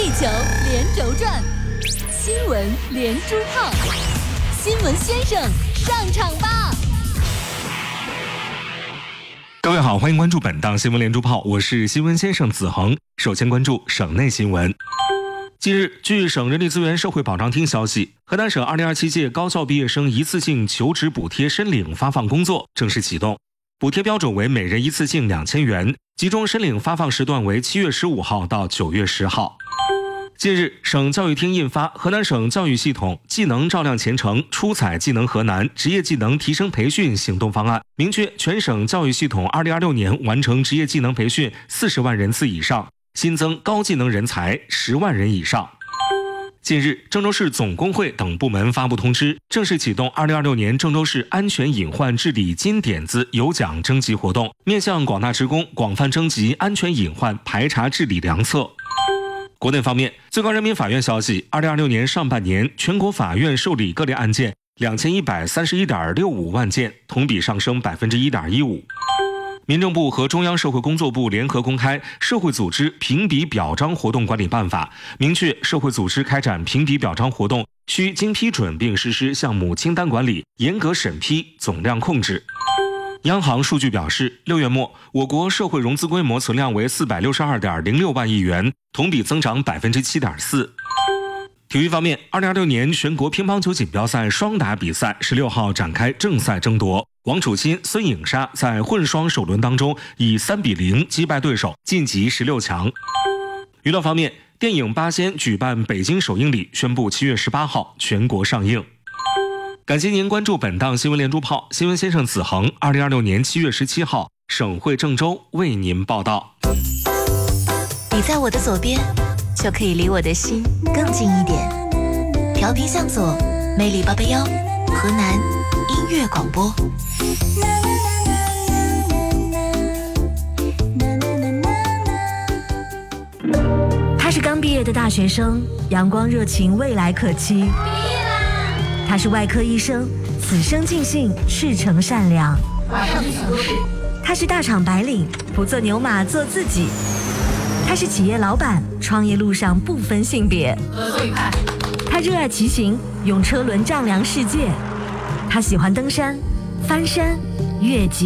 地球连轴转，新闻连珠炮，新闻先生上场吧！ 各位好，欢迎关注本档新闻连珠炮，我是新闻先生子恒。首先关注省内新闻。近日，据省人力资源社会保障厅消息，河南省2027届高校毕业生一次性求职补贴申领发放工作正式启动，补贴标准为每人一次性2000元，集中申领发放时段为7月15号到9月10号。近日，省教育厅印发《河南省教育系统技能照亮前程，出彩技能河南职业技能提升培训行动方案》，明确全省教育系统2026年完成职业技能培训40万人次以上，新增高技能人才10万人以上。近日，郑州市总工会等部门发布通知，正式启动2026年郑州市安全隐患治理金点子有奖征集活动，面向广大职工广泛征集安全隐患排查治理良策。国内方面，最高人民法院消息，2026年上半年全国法院受理各类案件2131.65万件，同比上升1.15%。民政部和中央社会工作部联合公开《社会组织评比表彰活动管理办法》，明确社会组织开展评比表彰活动需经批准并实施项目清单管理，严格审批，总量控制。央行数据表示，6月末我国社会融资规模存量为462.06万亿元，同比增长7.4%。体育方面，2026年全国乒乓球锦标赛双打比赛16号展开正赛争夺，王楚钦、孙颖莎在混双首轮当中以3-0击败对手，晋级16强。娱乐方面，电影《八仙》举办北京首映礼，宣布7月18号全国上映。感谢您关注本档新闻连珠炮，新闻先生子恒2026年7月17号省会郑州为您报道。 你在我的左边，就可以离我的心更近一点。调频向左，魅力881，河南音乐广播。 他是刚毕业的大学生，阳光热情，未来可期。他是外科医生，此生尽兴，赤诚善良。马上进行都市。他是大厂白领，不做牛马，做自己。他是企业老板，创业路上不分性别。合作愉快。他热爱骑行，用车轮丈量世界。他喜欢登山、翻山、越级。